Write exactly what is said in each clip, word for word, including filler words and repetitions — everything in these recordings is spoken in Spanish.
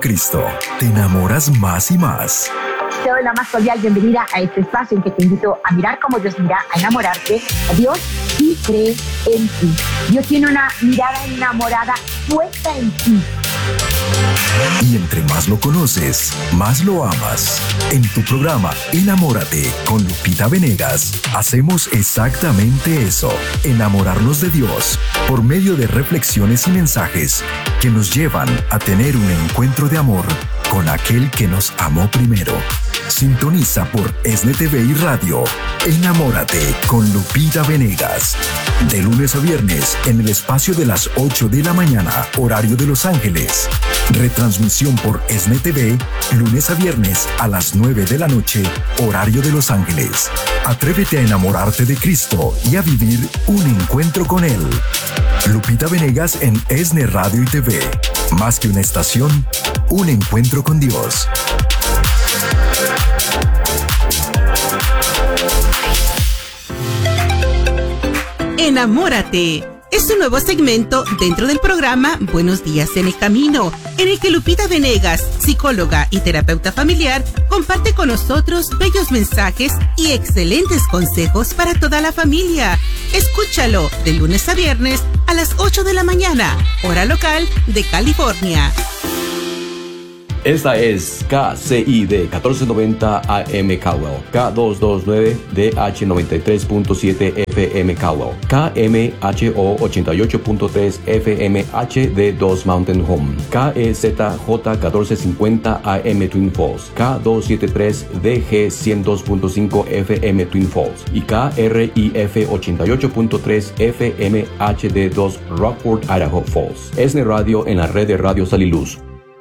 Cristo, te enamoras más y más. Te doy la más cordial bienvenida a este espacio en que te invito a mirar como Dios mira, a enamorarte a Dios y cree en ti. Dios tiene una mirada enamorada puesta en ti. Y entre más lo conoces, más lo amas. En tu programa Enamórate con Lupita Venegas, hacemos exactamente eso, enamorarnos de Dios por medio de reflexiones y mensajes que nos llevan a tener un encuentro de amor con aquel que nos amó primero. Sintoniza por ESNE T V y Radio. Enamórate con Lupita Venegas. De lunes a viernes en el espacio de las ocho de la mañana, horario de Los Ángeles. Retransmisión por ESNE T V, lunes a viernes a las nueve de la noche, horario de Los Ángeles. Atrévete a enamorarte de Cristo y a vivir un encuentro con Él. Lupita Venegas en ESNE Radio y T V. Más que una estación, un encuentro con Dios. Enamórate es un nuevo segmento dentro del programa Buenos Días en el Camino, en el que Lupita Venegas, psicóloga y terapeuta familiar, comparte con nosotros bellos mensajes y excelentes consejos para toda la familia. Escúchalo de lunes a viernes a las ocho de la mañana, hora local de California. Esta es K C I D catorce noventa A M Caldwell, K doscientos veintinueve D H noventa y tres punto siete F M Caldwell, K M H O ochenta y ocho punto tres F M H D dos Mountain Home, K E Z J catorce cincuenta A M Twin Falls, K doscientos setenta y tres D G ciento dos punto cinco F M Twin Falls y K R I F ochenta y ocho punto tres F M H D dos Rockford, Idaho Falls. ESNE Radio en la red de Radio Sal y Luz.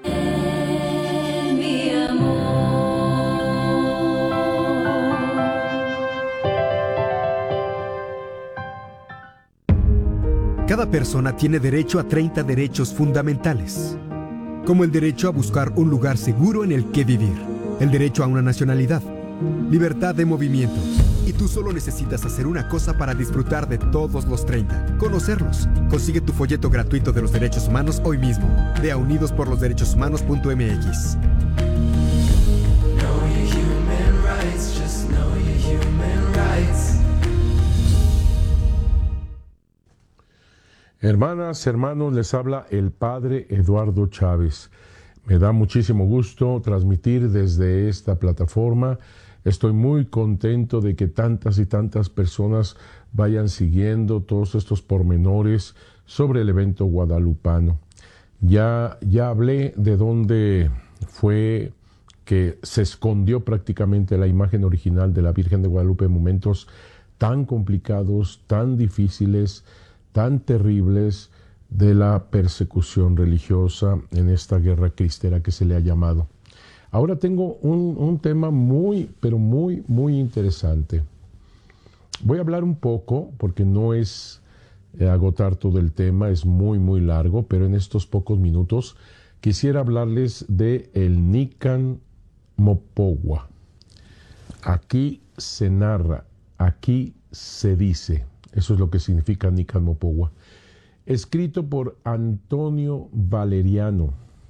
Cada persona tiene derecho a treinta derechos fundamentales, como el derecho a buscar un lugar seguro en el que vivir, el derecho a una nacionalidad, libertad de movimiento. Y tú solo necesitas hacer una cosa para disfrutar de todos los treinta, conocerlos. Consigue tu folleto gratuito de los derechos humanos hoy mismo. Ve a unidos por los derechos humanos punto m x. Hermanas, hermanos, les habla el Padre Eduardo Chávez. Me da muchísimo gusto transmitir desde esta plataforma. Estoy muy contento de que tantas y tantas personas vayan siguiendo todos estos pormenores sobre el evento guadalupano. Ya, ya hablé de dónde fue que se escondió prácticamente la imagen original de la Virgen de Guadalupe en momentos tan complicados, tan difíciles, tan terribles de la persecución religiosa en esta guerra cristera que se le ha llamado. Ahora tengo un, un tema muy, pero muy, muy interesante. Voy a hablar un poco, porque no es eh, agotar todo el tema, es muy, muy largo, pero en estos pocos minutos quisiera hablarles de el Nican Mopogua. Aquí se narra, aquí se dice. Eso es lo que significa Nican Mopogua. Escrito por Antonio Valeriano,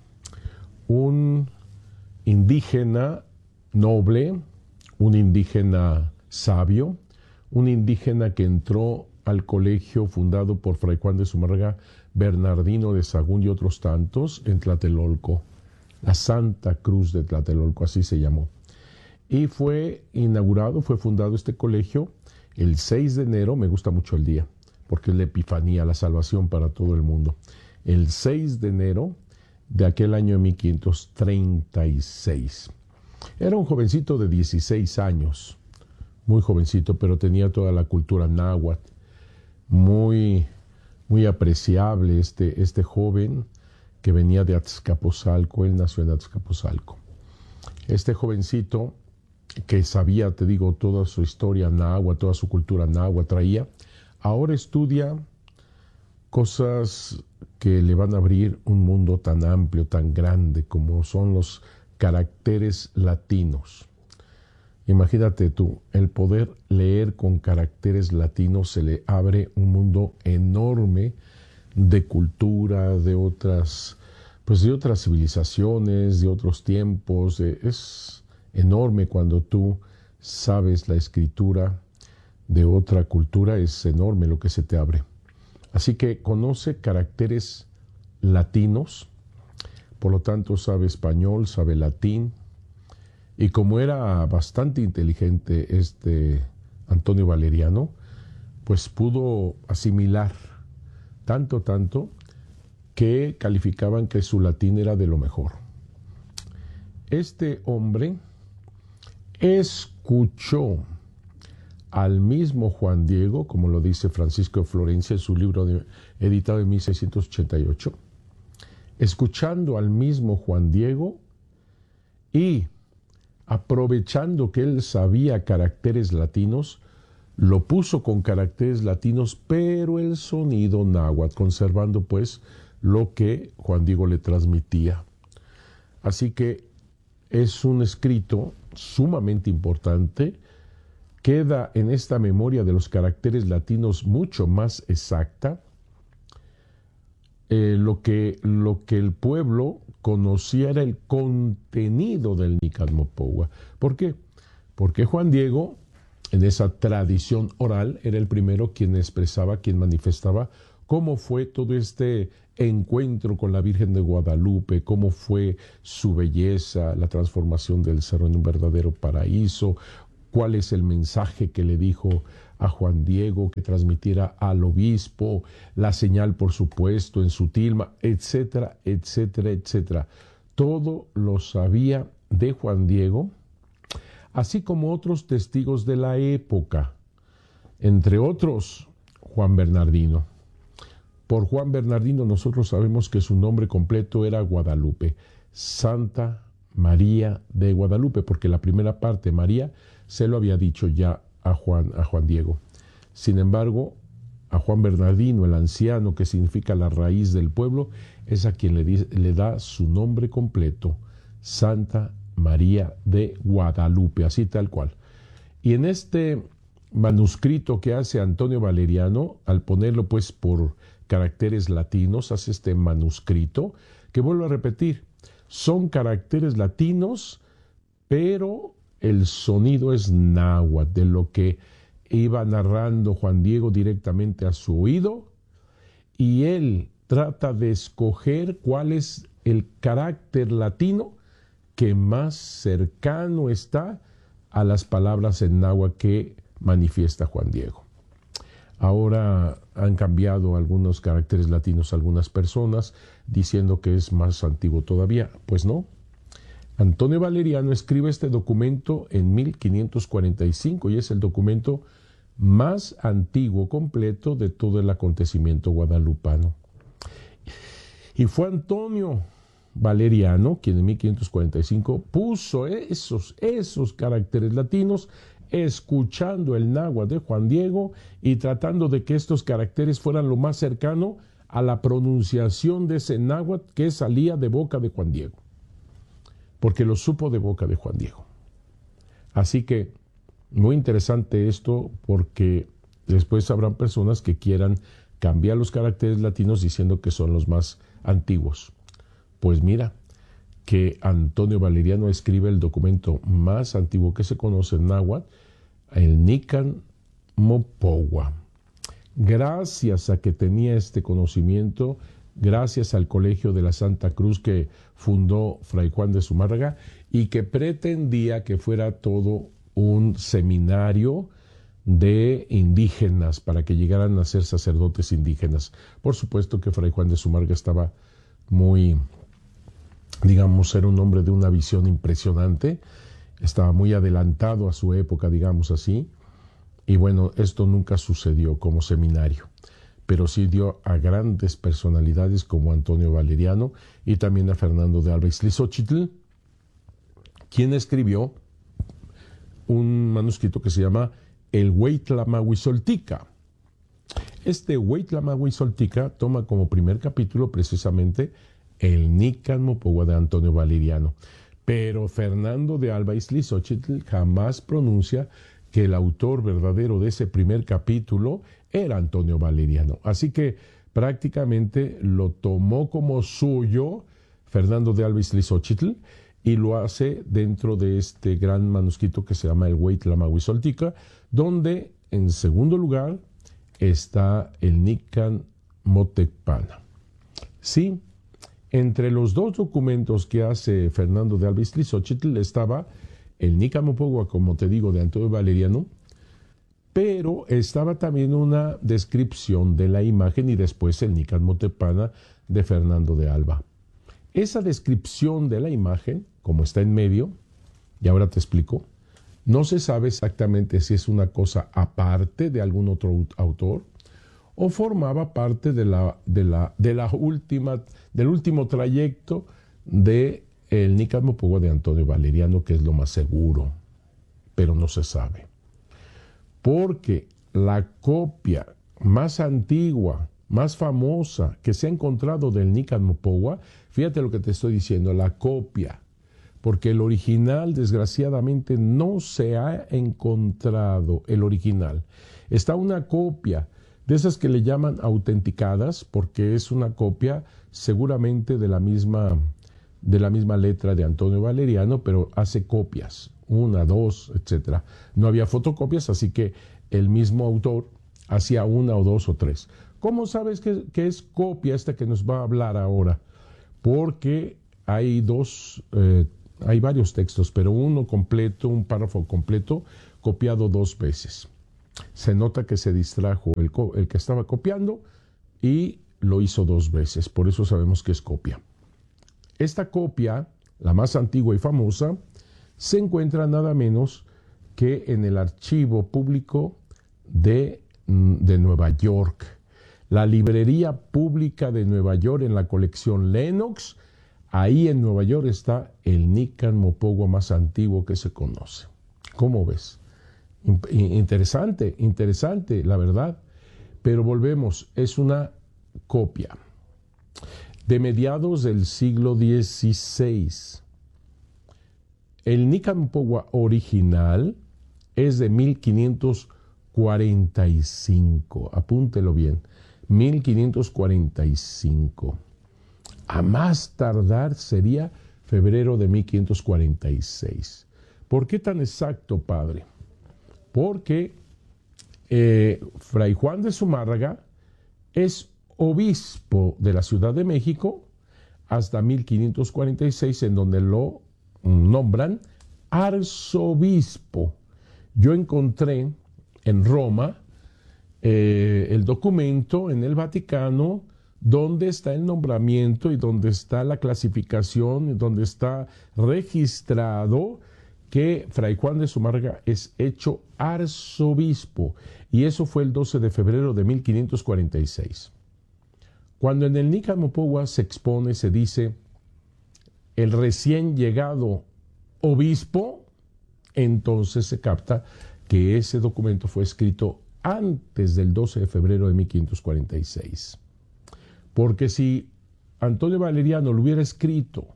un indígena noble, un indígena sabio, un indígena que entró al colegio fundado por Fray Juan de Zumárraga, Bernardino de Sahagún y otros tantos en Tlatelolco, la Santa Cruz de Tlatelolco, así se llamó. Y fue inaugurado, fue fundado este colegio el seis de enero, me gusta mucho el día, porque es la Epifanía, la salvación para todo el mundo. El seis de enero de aquel año de mil quinientos treinta y seis. Era un jovencito de dieciséis años, muy jovencito, pero tenía toda la cultura náhuatl, muy, muy apreciable este, este joven que venía de Azcapotzalco. Él nació en Azcapotzalco. Este jovencito que sabía, te digo, toda su historia náhuatl, toda su cultura náhuatl traía, ahora estudia cosas que le van a abrir un mundo tan amplio, tan grande, como son los caracteres latinos. Imagínate tú, el poder leer con caracteres latinos, se le abre un mundo enorme de cultura, de otras pues de otras civilizaciones, de otros tiempos. Eh, es enorme cuando tú sabes la escritura de otra cultura, es enorme lo que se te abre. Así que conoce caracteres latinos, por lo tanto sabe español, sabe latín, y como era bastante inteligente este Antonio Valeriano, pues pudo asimilar tanto, tanto, que calificaban que su latín era de lo mejor. Este hombre escuchó al mismo Juan Diego, como lo dice Francisco de Florencia en su libro de, editado en mil seiscientos ochenta y ocho, escuchando al mismo Juan Diego y aprovechando que él sabía caracteres latinos, lo puso con caracteres latinos, pero el sonido náhuatl, conservando pues lo que Juan Diego le transmitía. Así que es un escrito sumamente importante. Queda en esta memoria de los caracteres latinos mucho más exacta. Eh, lo, que, lo que el pueblo conocía era el contenido del Nican Mopogua. ¿Por qué? Porque Juan Diego, en esa tradición oral, era el primero quien expresaba, quien manifestaba cómo fue todo este encuentro con la Virgen de Guadalupe, cómo fue su belleza, la transformación del cerro en un verdadero paraíso, cuál es el mensaje que le dijo a Juan Diego que transmitiera al obispo, la señal, por supuesto, en su tilma, etcétera, etcétera, etcétera. Todo lo sabía de Juan Diego, así como otros testigos de la época, entre otros Juan Bernardino. Por Juan Bernardino nosotros sabemos que su nombre completo era Guadalupe, Santa María de Guadalupe, porque la primera parte, María, se lo había dicho ya a Juan, a Juan Diego. Sin embargo, a Juan Bernardino, el anciano, que significa la raíz del pueblo, es a quien le, dice, le da su nombre completo, Santa María de Guadalupe, así tal cual. Y en este manuscrito que hace Antonio Valeriano, al ponerlo pues por caracteres latinos, hace este manuscrito, que vuelvo a repetir, son caracteres latinos, pero el sonido es náhuatl, de lo que iba narrando Juan Diego directamente a su oído, y él trata de escoger cuál es el carácter latino que más cercano está a las palabras en náhuatl que manifiesta Juan Diego. Ahora han cambiado algunos caracteres latinos algunas personas, diciendo que es más antiguo todavía. Pues no. Antonio Valeriano escribe este documento en mil quinientos cuarenta y cinco y es el documento más antiguo completo de todo el acontecimiento guadalupano. Y fue Antonio Valeriano quien en mil quinientos cuarenta y cinco puso esos, esos caracteres latinos, escuchando el náhuatl de Juan Diego y tratando de que estos caracteres fueran lo más cercano a la pronunciación de ese náhuatl que salía de boca de Juan Diego, porque lo supo de boca de Juan Diego. Así que muy interesante esto, porque después habrán personas que quieran cambiar los caracteres latinos diciendo que son los más antiguos. Pues mira, que Antonio Valeriano escribe el documento más antiguo que se conoce en náhuatl, el Nican Mopogua. Gracias a que tenía este conocimiento, gracias al Colegio de la Santa Cruz que fundó Fray Juan de Zumárraga y que pretendía que fuera todo un seminario de indígenas para que llegaran a ser sacerdotes indígenas. Por supuesto que Fray Juan de Zumárraga estaba muy, digamos, era un hombre de una visión impresionante, estaba muy adelantado a su época, digamos así, y bueno, esto nunca sucedió como seminario, pero sí dio a grandes personalidades como Antonio Valeriano y también a Fernando de Alba Ixtlilxóchitl, quien escribió un manuscrito que se llama el Hueytlamahuizoltica. Este Hueytlamahuizoltica toma como primer capítulo precisamente el Nican Mopogua de Antonio Valeriano, pero Fernando de Alba Ixtlilxóchitl jamás pronuncia que el autor verdadero de ese primer capítulo era Antonio Valeriano. Así que prácticamente lo tomó como suyo, Fernando de Alba Izlizóchitl, y lo hace dentro de este gran manuscrito que se llama el Hueytlamauisoltica, donde en segundo lugar está el Nican Motecpana. Sí, entre los dos documentos que hace Fernando de Alba Izlizóchitl estaba el Nican Mopogua, como te digo, de Antonio Valeriano, pero estaba también una descripción de la imagen y después el Nican Motecpana de Fernando de Alba. Esa descripción de la imagen, como está en medio, y ahora te explico, no se sabe exactamente si es una cosa aparte de algún otro autor o formaba parte de la, de la, de la última, del último trayecto de el Nican Mopogua de Antonio Valeriano, que es lo más seguro, pero no se sabe. Porque la copia más antigua, más famosa que se ha encontrado del Nican Mopogua, fíjate lo que te estoy diciendo, la copia, porque el original desgraciadamente no se ha encontrado, el original. Está una copia de esas que le llaman autenticadas, porque es una copia seguramente de la misma, de la misma letra de Antonio Valeriano, pero hace copias, una, dos, etcétera. No había fotocopias, así que el mismo autor hacía una o dos o tres. ¿Cómo sabes que, que es copia esta que nos va a hablar ahora? Porque hay dos, eh, hay varios textos, pero uno completo, un párrafo completo, copiado dos veces. Se nota que se distrajo el, el que estaba copiando y lo hizo dos veces, por eso sabemos que es copia. Esta copia, la más antigua y famosa, se encuentra nada menos que en el archivo público de, de Nueva York. La librería pública de Nueva York, en la colección Lenox, ahí en Nueva York está el Nican Mopogua más antiguo que se conoce. ¿Cómo ves? Interesante, interesante, la verdad. Pero volvemos, es una copia de mediados del siglo dieciséis. El Nican Mopogua original es de mil quinientos cuarenta y cinco. Apúntelo bien. mil quinientos cuarenta y cinco. A más tardar sería febrero de mil quinientos cuarenta y seis. ¿Por qué tan exacto, padre? Porque eh, Fray Juan de Zumárraga es obispo de la Ciudad de México hasta mil quinientos cuarenta y seis, en donde lo nombran arzobispo. Yo encontré en Roma eh, el documento en el Vaticano donde está el nombramiento y donde está la clasificación y donde está registrado que Fray Juan de Zumárraga es hecho arzobispo, y eso fue el doce de febrero de mil quinientos cuarenta y seis. Cuando en el Nican Mopogua se expone, se dice el recién llegado obispo, entonces se capta que ese documento fue escrito antes del doce de febrero de mil quinientos cuarenta y seis. Porque si Antonio Valeriano lo hubiera escrito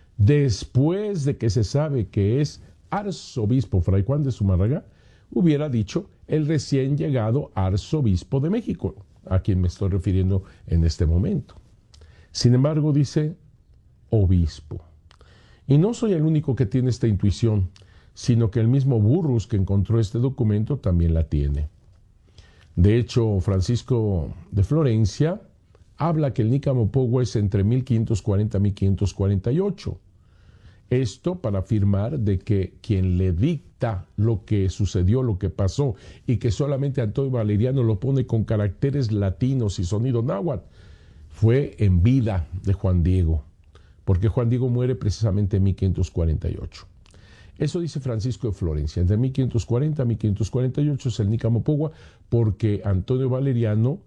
después de que se sabe que es arzobispo Fray Juan de Zumárraga, hubiera dicho el recién llegado arzobispo de México, a quien me estoy refiriendo en este momento. Sin embargo, dice obispo. Y no soy el único que tiene esta intuición, sino que el mismo Burrus, que encontró este documento, también la tiene. De hecho, Francisco de Florencia habla que el Nican Mopogua es entre mil quinientos cuarenta y mil quinientos cuarenta y ocho. Esto para afirmar de que quien le dicta lo que sucedió, lo que pasó, y que solamente Antonio Valeriano lo pone con caracteres latinos y sonido náhuatl, fue en vida de Juan Diego, porque Juan Diego muere precisamente en mil quinientos cuarenta y ocho. Eso dice Francisco de Florencia. Entre mil quinientos cuarenta y mil quinientos cuarenta y ocho es el Nican Mopogua, porque Antonio Valeriano,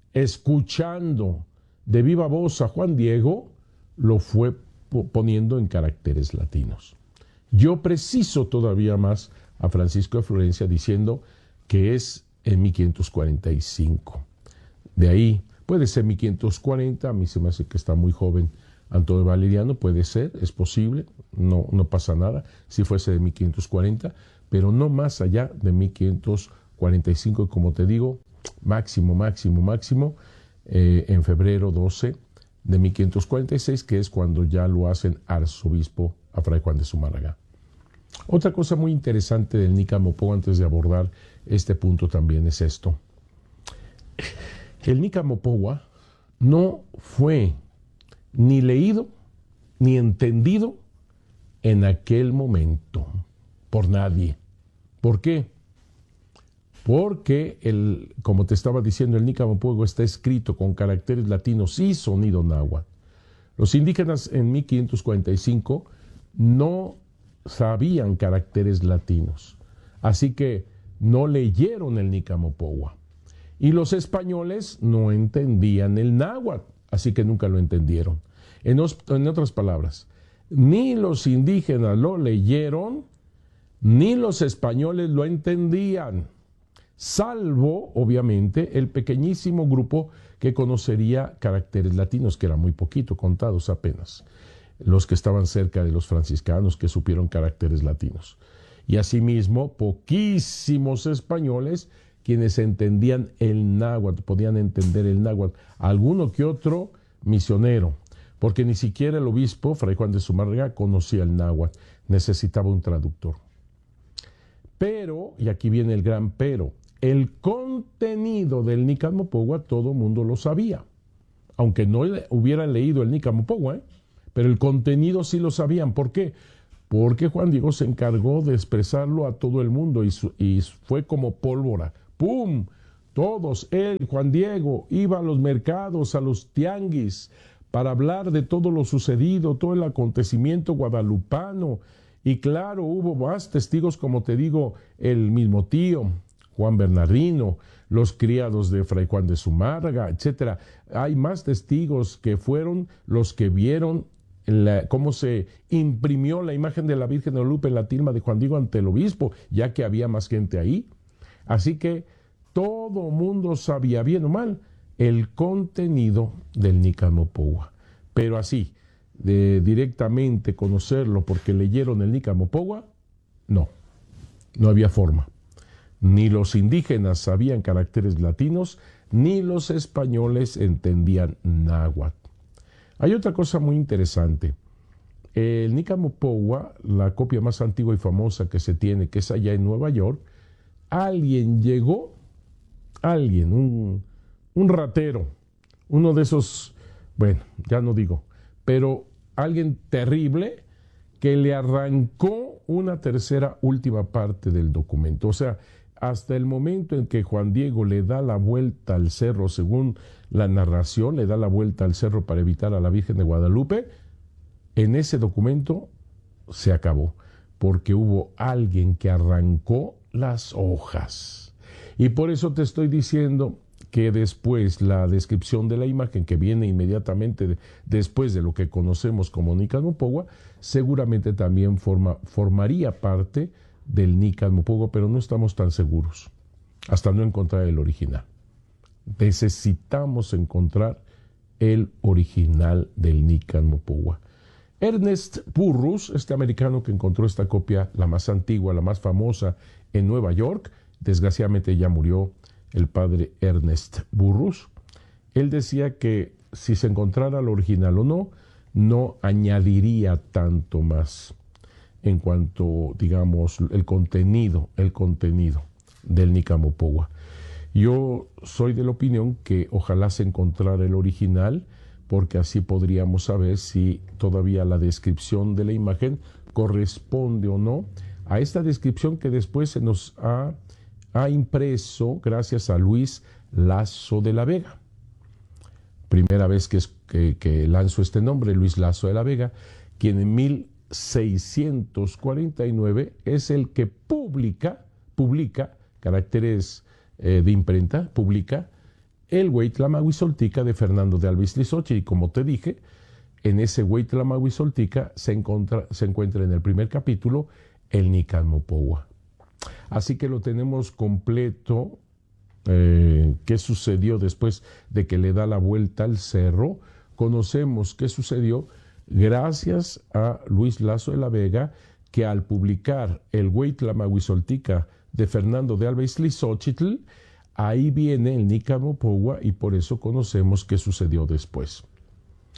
escuchando de viva voz a Juan Diego, lo fue poniendo en caracteres latinos. Yo preciso todavía más a Francisco de Florencia diciendo que es en mil quinientos cuarenta y cinco. De ahí, puede ser mil quinientos cuarenta, a mí se me hace que está muy joven Antonio Valeriano, puede ser, es posible, no, no pasa nada si fuese de mil quinientos cuarenta, pero no más allá de mil quinientos cuarenta y cinco, y como te digo, máximo, máximo, máximo, eh, en febrero doce de mil quinientos cuarenta y seis, que es cuando ya lo hacen arzobispo a Fray Juan de Zumárraga. Otra cosa muy interesante del Nícano Pogua, antes de abordar este punto, también es esto. El Nícano Pogua no fue ni leído ni entendido en aquel momento por nadie. ¿Por qué? Porque, el, como te estaba diciendo, el Nícano Pogua está escrito con caracteres latinos y sonido náhuatl. Los indígenas en mil quinientos cuarenta y cinco no sabían caracteres latinos, así que no leyeron el Nícano Pogua. Y los españoles no entendían el náhuatl, así que nunca lo entendieron. En, os, en otras palabras, ni los indígenas lo leyeron, ni los españoles lo entendían, salvo, obviamente, el pequeñísimo grupo que conocería caracteres latinos, que era muy poquito, contados apenas, los que estaban cerca de los franciscanos que supieron caracteres latinos. Y asimismo, poquísimos españoles quienes entendían el náhuatl, podían entender el náhuatl, alguno que otro misionero, porque ni siquiera el obispo, Fray Juan de Zumárraga, conocía el náhuatl, necesitaba un traductor. Pero, y aquí viene el gran pero, el contenido del Nícano Pogua todo el mundo lo sabía, aunque no hubieran leído el Nícano Pogua, ¿eh? Pero el contenido sí lo sabían. ¿Por qué? Porque Juan Diego se encargó de expresarlo a todo el mundo y, su, y fue como pólvora. ¡Pum! Todos, él, Juan Diego, iba a los mercados, a los tianguis, para hablar de todo lo sucedido, todo el acontecimiento guadalupano. Y claro, hubo más testigos, como te digo, el mismo tío, Juan Bernardino, los criados de Fray Juan de Zumárraga, etcétera. Hay más testigos que fueron los que vieron la, cómo se imprimió la imagen de la Virgen de Guadalupe en la tilma de Juan Diego ante el obispo, ya que había más gente ahí. Así que todo mundo sabía, bien o mal, el contenido del Nícano Pogua. Pero así, de directamente conocerlo porque leyeron el Nícano Pogua, no, no había forma. Ni los indígenas sabían caracteres latinos, ni los españoles entendían náhuatl. Hay otra cosa muy interesante. El Nícano Pogua, la copia más antigua y famosa que se tiene, que es allá en Nueva York, alguien llegó, alguien, un, un ratero, uno de esos, bueno, ya no digo, pero alguien terrible que le arrancó una tercera última parte del documento. O sea, hasta el momento en que Juan Diego le da la vuelta al cerro, según la narración, le da la vuelta al cerro para evitar a la Virgen de Guadalupe, en ese documento se acabó, porque hubo alguien que arrancó las hojas. Y por eso te estoy diciendo que después la descripción de la imagen, que viene inmediatamente de, después de lo que conocemos como Nícano Pogua, seguramente también forma, formaría parte del Nícano Pogua, pero no estamos tan seguros, hasta no encontrar el original. Necesitamos encontrar el original del Nícano Pogua. Ernest Burrus, este americano que encontró esta copia, la más antigua, la más famosa, en Nueva York, desgraciadamente ya murió el padre Ernest Burrus. Él decía que si se encontrara el original o no, no añadiría tanto más en cuanto, digamos, el contenido, el contenido del Nícano Pogua. Yo soy de la opinión que ojalá se encontrara el original, porque así podríamos saber si todavía la descripción de la imagen corresponde o no a esta descripción que después se nos ha, ha impreso gracias a Luis Lasso de la Vega. Primera vez que, es, que, que lanzo este nombre, Luis Lasso de la Vega, quien en mil seiscientos cuarenta y nueve es el que publica, publica caracteres eh, de imprenta, publica el Hueytlamanhuizoltica de Fernando de Alba Izlizóchitl. Y como te dije, en ese Hueytlamanhuizoltica se encuentra, se encuentra en el primer capítulo el Nícano Pogua. Así que lo tenemos completo. Eh, ¿Qué sucedió después de que le da la vuelta al cerro? Conocemos qué sucedió gracias a Luis Lasso de la Vega, que al publicar el Hueytlamanhuizoltica de Fernando de Alba Izlizóchitl, ahí viene el Nícano Pogua y por eso conocemos qué sucedió después.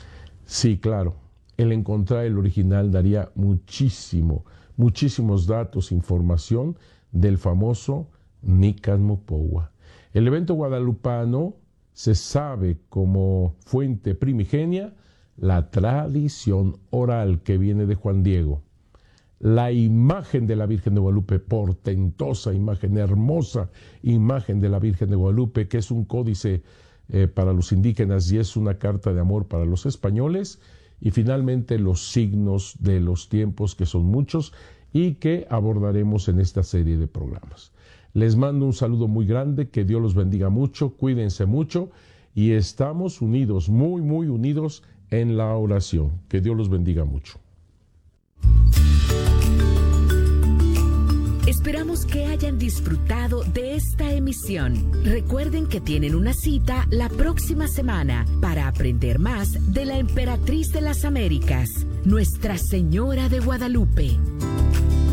Sí, claro. El encontrar el original daría muchísimo, muchísimos datos, información del famoso Nican Mopowa. El evento guadalupano se sabe como fuente primigenia la tradición oral que viene de Juan Diego. La imagen de la Virgen de Guadalupe, portentosa imagen, hermosa imagen de la Virgen de Guadalupe, que es un códice eh, para los indígenas y es una carta de amor para los españoles, y finalmente los signos de los tiempos, que son muchos y que abordaremos en esta serie de programas. Les mando un saludo muy grande, que Dios los bendiga mucho, cuídense mucho y estamos unidos, muy, muy unidos en la oración. Que Dios los bendiga mucho. Esperamos que hayan disfrutado de esta emisión. Recuerden que tienen una cita la próxima semana para aprender más de la Emperatriz de las Américas, Nuestra Señora de Guadalupe.